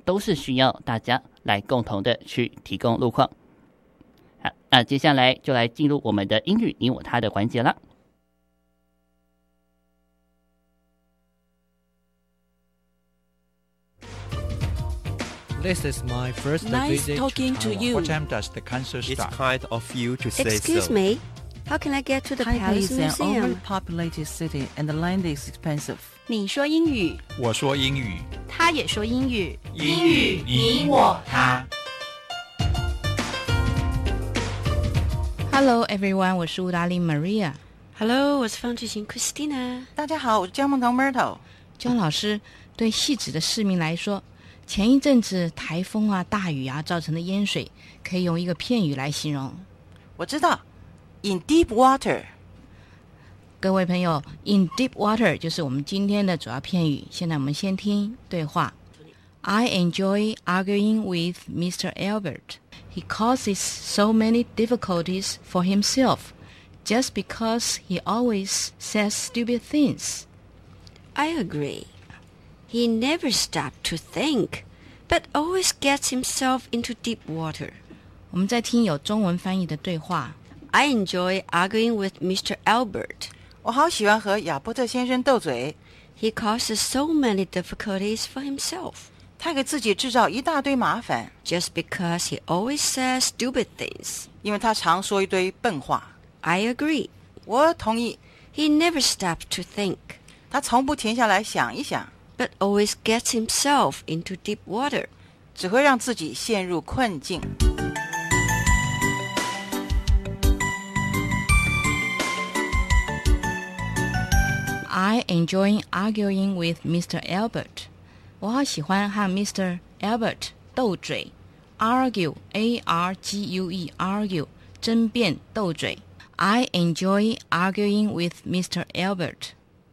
都是需要大家来共同的去提供路况。好，那接下来就来进入我们的英语你我他的环节了。 This is my first Nice visit talking to you. What time does the concert It's start? kind of you to say Excuse so. me, how can I get to the Taipei Palace is an Museum? overpopulated city and the land is expensive. 你说英语， 我说英语， 他也说英语。 英语你我他。 Hello everyone， 我是吴达琳 Maria。 Hello， 我是方志行 Christina。 大家好，我是江梦彤 Myrtle。 江老师，对汐止的市民来说，前一阵子台风啊、大雨啊造成的淹水，可以用一个片语来形容。 我知道 ，in deep water。 各位朋友 ，in deep water 就是我们今天的主要片语。现在我们先听对话。I enjoy arguing with Mr. Albert. He causes so many difficulties for himself just because he always says stupid things. I agree. He never stopped to think, but always gets himself into deep water. 我们在听有中文翻译的对话。 I enjoy arguing with Mr. Albert. 我好喜欢和亚伯特先生斗嘴， He causes so many difficulties for himself, 他给自己制造一大堆麻烦， just because he always says stupid things. 因为他常说一堆笨话。 I agree. 我同意， He never stopped to think, 他从不停下来想一想， but always gets himself into deep water. 只会让自己陷入困境。 I enjoy arguing with Mr. Albert. 我好喜欢和 Mr. Albert 斗嘴 argue A-R-G-U-E argue 争辩斗嘴。I enjoy arguing with Mr. Albert.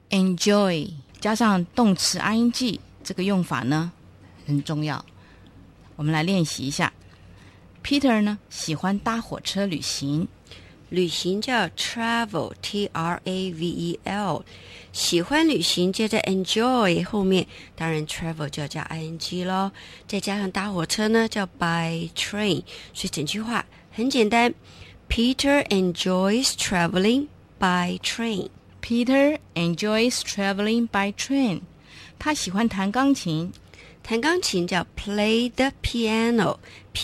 Enjoy 加上动词 ing 这个用法呢很重要，我们来练习一下。Peter 呢喜欢搭火车旅行， 旅行叫 travel, T-R-A-V-E-L. 喜欢旅行接着 enjoy 后面当然 travel 就要加 ing 咯，再加上搭火车呢叫 by train， 所以整句话很简单。Peter enjoys traveling by train. Peter enjoys traveling by train. 他喜欢弹钢琴， 弹钢琴叫 play the piano,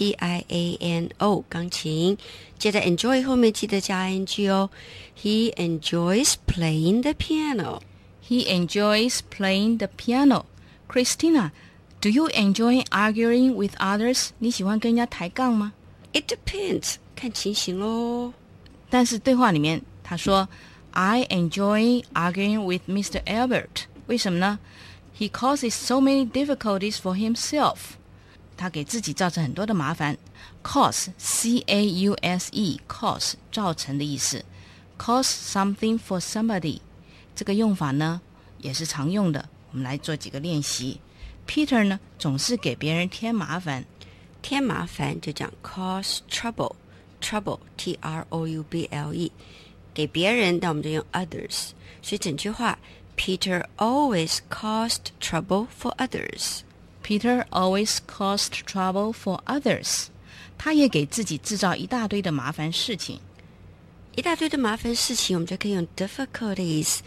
P-I-A-N-O 钢琴，接着 enjoy 后面记得加 ing 哦。He enjoys playing the piano. He enjoys playing the piano. Christina, do you enjoy arguing with others? 你喜欢跟人家抬杠吗？ It depends, 看情形咯。 但是对话里面他说 I enjoy arguing with Mr. Albert. 为什么呢？ He causes so many difficulties for himself. 他给自己造成很多的麻烦。Cause, C-A-U-S-E, cause 造成的意思。Cause something for somebody 这个用法呢也是常用的，我们来做几个练习。Peter 呢总是给别人添麻烦， 添麻烦就讲 cause trouble, trouble, T-R-O-U-B-L-E 给别人，那我们就用 others， 所以整句话 Peter always caused trouble for others. Peter always caused trouble for others. 他也给自己制造一大堆的麻烦事情。 一大堆的麻烦事情，我们就可以用 difficulties,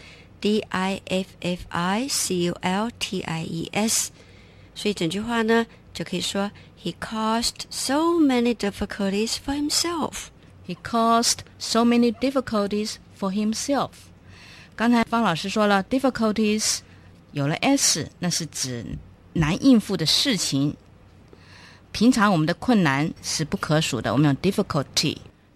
D-I-F-F-I-C-U-L-T-I-E-S. 所以整句话呢，就可以说 He caused so many difficulties for himself. He caused so many difficulties for himself. 刚才方老师说了 difficulties 有了 s 那是指难应付的事情，平常我们的困难是不可数的，我们用 difficulty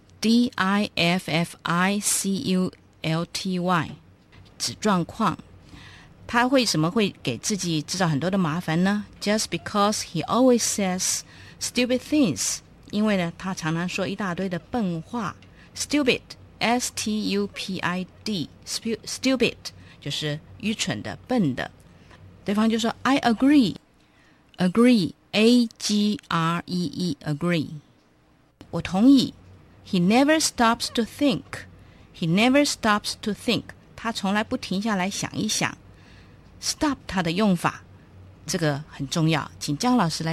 D-I-F-F-I-C-U-L-T-Y 指状况。他为什么会给自己制造很多的麻烦呢？ Just because he always says stupid things. 因为呢他常常说一大堆的笨话。 Stupid S-T-U-P-I-D Stupid 就是愚蠢的笨的。对方就说 I agree Agree A-G-R-E-E Agree 我同意。 He never stops to think He never stops to think 他从来不停下来想一想。 Stop 它的用法这个很重要，请江老师来